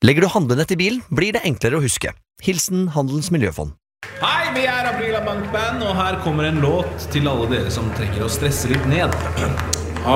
Legger du handlenett i bilen, blir det enklere å huske. Hilsen Handelens Miljøfond. Hei, vi Aprila Bankband, og her kommer en låt til alle dere som trenger å stresse litt ned.